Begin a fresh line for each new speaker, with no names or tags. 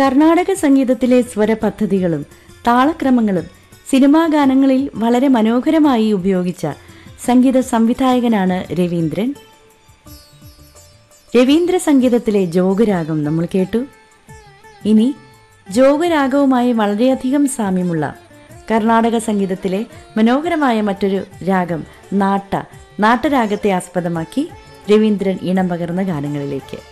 കർണാടക സംഗീതത്തിലെ സ്വരപദ്ധതികളും താളക്രമങ്ങളും സിനിമാ ഗാനങ്ങളിൽ വളരെ മനോഹരമായി ഉപയോഗിച്ച സംഗീത സംവിധായകനാണ് രവീന്ദ്രൻ. രവീന്ദ്ര സംഗീതത്തിലെ ജോഗരാഗം നമ്മൾ കേട്ടു. ഇനി ജോഗരാഗവുമായി വളരെയധികം സാമ്യമുള്ള കർണാടക സംഗീതത്തിലെ മനോഹരമായ മറ്റൊരു രാഗം നാട്ടരാഗത്തെ ആസ്പദമാക്കി രവീന്ദ്രൻ ഇണം പകർന്ന ഗാനങ്ങളിലേക്ക്.